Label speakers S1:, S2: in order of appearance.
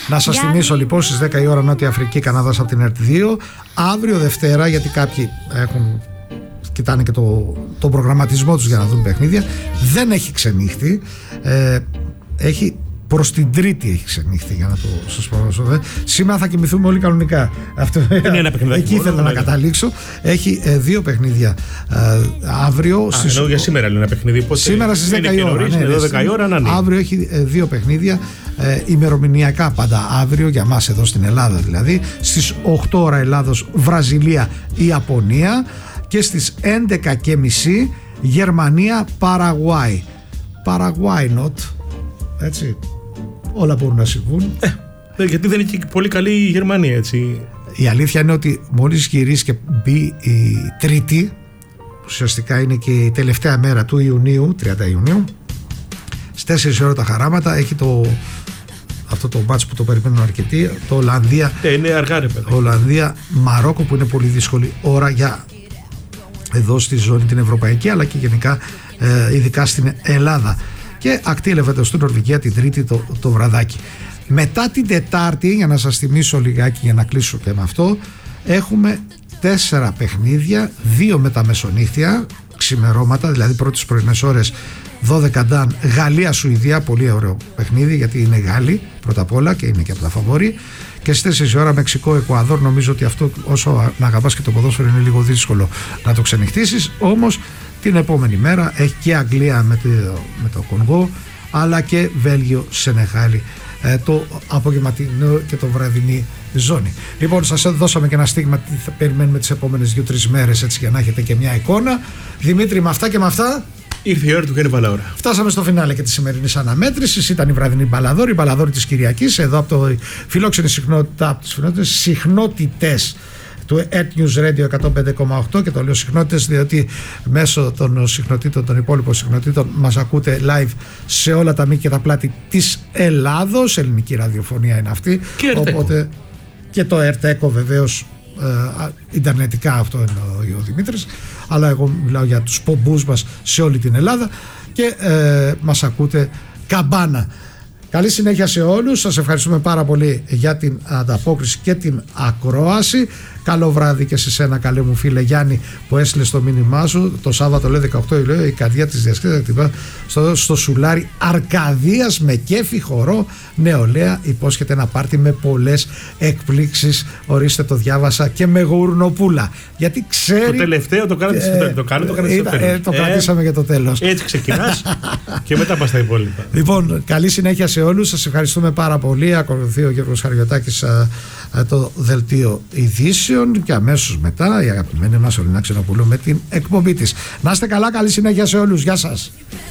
S1: Να σας θυμίσω λοιπόν στις 10 η ώρα Νότια Αφρική, Καναδάς από την ΕΡΤ2. Αύριο Δευτέρα, γιατί κάποιοι κοιτάνε και τον προγραμματισμό τους για να δουν παιχνίδια, δεν έχει ξενύχτη, έχει προς την Τρίτη έχει ξενύχτη, για να το σας πω. Σήμερα θα κοιμηθούμε όλοι κανονικά. Αυτό, εκεί ήθελα να καταλήξω. Έχει δύο παιχνίδια αύριο.
S2: Ενώ για σήμερα λέει ένα παιχνίδι.
S1: Σήμερα στις 10 η ώρα.
S2: 12 η ώρα να είναι.
S1: Αύριο έχει δύο παιχνίδια ημερομηνιακά πάντα. Αύριο για μας εδώ στην Ελλάδα δηλαδή. Στις 8 ώρα Ελλάδος, Βραζιλία, Ιαπωνία. Και στις 11:30 Γερμανία, Παραγουάι. Παραγουάι not. Έτσι. Όλα μπορούν να συμβούν.
S2: Γιατί δεν είναι και πολύ καλή η Γερμανία, έτσι.
S1: Η αλήθεια είναι ότι μόλις γυρίσει και μπει η Τρίτη, ουσιαστικά είναι και η τελευταία μέρα του Ιουνίου, 30 Ιουνίου, στις 4 ώρα τα χαράματα, έχει αυτό το μάτς που το περιμένουν αρκετοί, το Ολλανδία.
S2: Είναι αργά ρε παιδί.
S1: Ολλανδία, Μαρόκο, που είναι πολύ δύσκολη ώρα για εδώ στη ζώνη την ευρωπαϊκή, αλλά και γενικά ειδικά στην Ελλάδα. Και ακτή Ελεφαντοστού Νορβηγία την Τρίτη το βραδάκι. Μετά την Τετάρτη, για να σας θυμίσω λιγάκι για να κλείσω και με αυτό, έχουμε 4 παιχνίδια, 2 με τα μεσονύχτια, ξημερώματα, δηλαδή πρώτες πρωινές ώρες 12 Νταν, Γαλλία-Σουηδία, πολύ ωραίο παιχνίδι γιατί είναι Γάλλοι πρώτα απ' όλα και είναι και από τα φαβορί. Και στις 4 ώρα Μεξικό-Εκουαδόρ, νομίζω ότι αυτό όσο να αγαπάς και το ποδόσφαιρο είναι λίγο δύσκολο να το ξενυχτήσεις, όμως την επόμενη μέρα έχει και Αγγλία με το Κονγκό, αλλά και Βέλγιο-Σενεγάλη, το απογευματινό και το βραδινή ζώνη. Λοιπόν, σας δώσαμε και ένα στίγμα τι θα περιμένουμε τις επόμενες 2-3 μέρες, έτσι για να έχετε και μια εικόνα. Δημήτρη, με αυτά και με αυτά
S2: ήρθε η ώρα του Χένι Μπαλαώρα.
S1: Φτάσαμε στο φινάλε και τη σημερινή αναμέτρηση. Ήταν η βραδινή Μπαλαδόρη, η Μπαλαδόρη της Κυριακής, εδώ από το φιλόξενη συχνότητα, από τις φιλόξενες συχνότητες του News Radio 105,8, και το λέω συχνότητες διότι μέσω των συχνοτήτων, των υπόλοιπων συχνοτήτων, μας ακούτε live σε όλα τα μήκη και τα πλάτη της Ελλάδος. Ελληνική ραδιοφωνία είναι αυτή.
S2: Και
S1: οπότε και το ΕΡΤΕΚΟ βεβαίως, ιντερνετικά, αυτό εννοεί ο Δημήτρης, αλλά εγώ μιλάω για τους πομπούς μας σε όλη την Ελλάδα και μας ακούτε καμπάνα. Καλή συνέχεια σε όλους. Σας ευχαριστούμε πάρα πολύ για την ανταπόκριση και την ακρόαση. Καλό βράδυ και σε σένα, καλέ μου φίλε Γιάννη, που έστειλε το μήνυμά σου. Το Σάββατο, λέει 18 Ιουλίου, η καρδιά της διασκέδασης χτυπά στο σουλάρι Αρκαδίας με κέφι, χορό, νεολαία. Υπόσχεται ένα πάρτι με πολλές εκπλήξεις. Ορίστε, το διάβασα, και με γουρνοπούλα. Γιατί ξέρει. Το
S2: τελευταίο το κάνετε
S1: το κρατήσαμε για το τέλος.
S2: Έτσι ξεκινάς και μετά πας στα υπόλοιπα.
S1: Λοιπόν, καλή συνέχεια σε όλους. Σας ευχαριστούμε πάρα πολύ. Ακολουθεί ο Γιώργος Χαριωτάκης το δελτίο ειδήσεων και αμέσως μετά η αγαπημένη μας Ολίνα Ξενοπούλου με την εκπομπή της. Να είστε καλά, καλή συνέχεια σε όλους. Γεια σας.